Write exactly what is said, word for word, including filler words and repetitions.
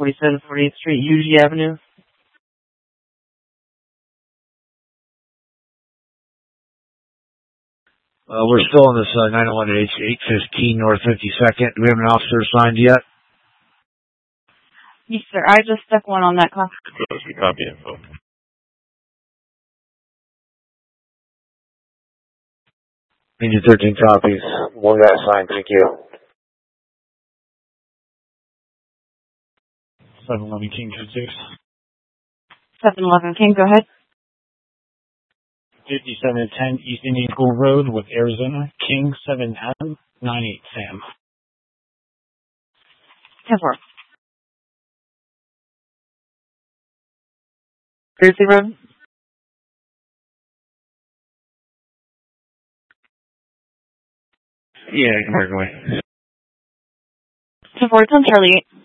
forty-seven forty-eighth Street, U G Avenue. Uh, we're still on this uh, nine oh one at eight fifteen North fifty-second. Do we have an officer assigned yet? Yes, sir. I just stuck one on that call. Copy info. Need your thirteen copies. One got assigned. Thank you. seven eleven King two six. seven eleven King, go ahead. fifty-seven ten East Indian School Road with Arizona. King seven Adam nine eight Sam. ten four. Grizzly Road. Yeah, American Way. ten four, it's on Charlie eight.